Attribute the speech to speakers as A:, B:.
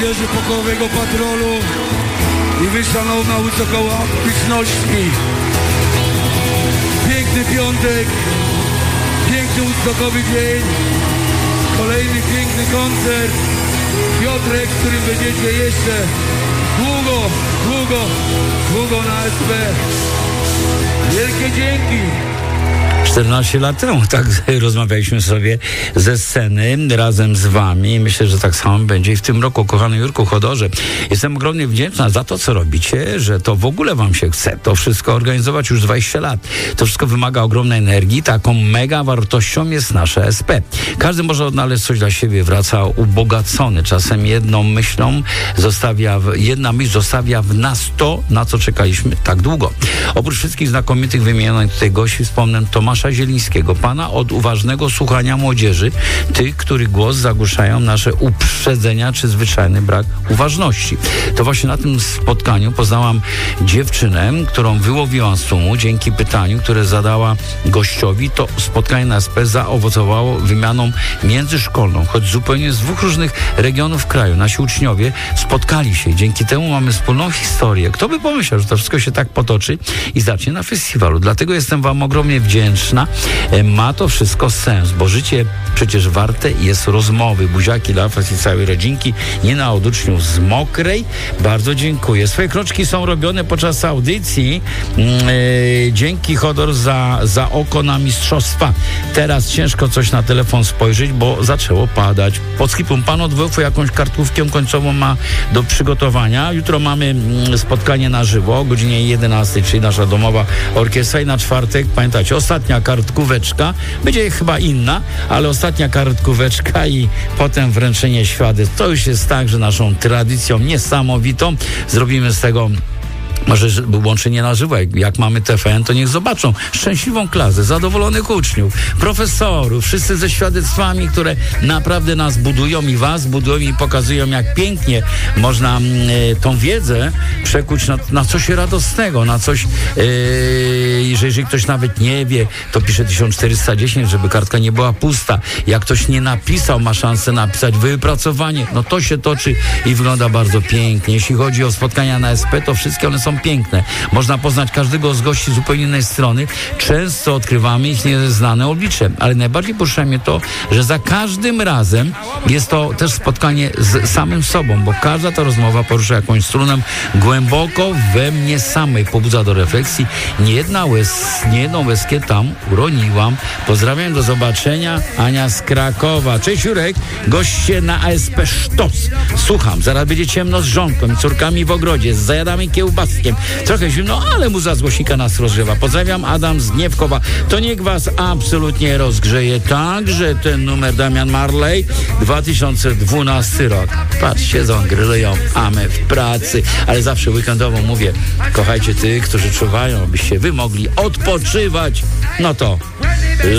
A: liderzy pokojowego patrolu i wyszanował na wysoką aktywności. Piękny piątek, piękny Woodstockowy dzień, kolejny piękny koncert. Piotrek, z którym będziecie jeszcze długo na SP. Wielkie dzięki.
B: 14 lat temu tak rozmawialiśmy sobie ze sceny razem z wami. Myślę, że tak samo będzie i w tym roku. Kochany Jurku Chodorze, jestem ogromnie wdzięczna za to, co robicie, że to w ogóle wam się chce to wszystko organizować już 20 lat. To wszystko wymaga ogromnej energii. Taką mega wartością jest nasze SP. Każdy może odnaleźć coś dla siebie, wraca ubogacony. Czasem jedna myśl zostawia w nas to, na co czekaliśmy tak długo. Oprócz wszystkich znakomitych wymienionych tutaj gości wspomnę Tomasza Zielińskiego, pana od uważnego słuchania młodzieży, tych, których głos zagłuszają nasze uprzedzenia czy zwyczajny brak uważności. To właśnie na tym spotkaniu poznałam dziewczynę, którą wyłowiłam z tłumu dzięki pytaniu, które zadała gościowi. To spotkanie na SP zaowocowało wymianą międzyszkolną, choć zupełnie z dwóch różnych regionów kraju. Nasi uczniowie spotkali się. Dzięki temu mamy wspólną historię. Kto by pomyślał, że to wszystko się tak potoczy i zacznie na festiwalu. Dlatego jestem wam ogromnie wdzięczna. Ma to wszystko sens, bo życie przecież warte jest rozmowy. Buziaki dla was i całej rodzinki. Nie na od uczniów z Mokrej. Bardzo dziękuję. Swoje kroczki są robione podczas audycji. Dzięki Chodor za oko na mistrzostwa. Teraz ciężko coś na telefon spojrzeć, bo zaczęło padać. Pod skipem pan od WF-u jakąś kartkówkę końcową ma do przygotowania. Jutro mamy spotkanie na żywo o godzinie 11, czyli nasza domowa orkiestra i na czwartek, pamiętajcie, ostatnia kartkóweczka, będzie chyba inna, ale ostatnia kartkóweczka i potem wręczenie świadectw. To już jest także naszą tradycją niesamowitą. Zrobimy z tego może łączenie na żywo, jak mamy TVN, to niech zobaczą szczęśliwą klasę, zadowolonych uczniów, profesorów, wszyscy ze świadectwami, które naprawdę nas budują i was budują i pokazują, jak pięknie można tą wiedzę przekuć na coś radosnego, na coś, jeżeli ktoś nawet nie wie, to pisze 1410, żeby kartka nie była pusta. Jak ktoś nie napisał, ma szansę napisać wypracowanie, no to się toczy i wygląda bardzo pięknie. Jeśli chodzi o spotkania na SP, to wszystkie one są piękne. Można poznać każdego z gości z zupełnie innej strony. Często odkrywamy ich nieznane oblicze, ale najbardziej porusza mnie to, że za każdym razem jest to też spotkanie z samym sobą, bo każda ta rozmowa porusza jakąś strunę głęboko we mnie samej, pobudza do refleksji. Niejedną łezkę tam uroniłam. Pozdrawiam, do zobaczenia. Ania z Krakowa. Cześć Jurek, goście na ASP Sztos. Słucham, zaraz będzie ciemno z żonką i córkami w ogrodzie, zajadamy kiełbaskiem. Trochę zimno, ale muza z głośnika nas rozgrzewa. Pozdrawiam, Adam z Gniewkowa. To niech was absolutnie rozgrzeje. Także ten numer Damian Marley, 2012 rok. Patrz, siedzą, grillują, a my w pracy. Ale zawsze weekendowo mówię, kochajcie tych, którzy czuwają, byście wy mogli odpoczywać. No to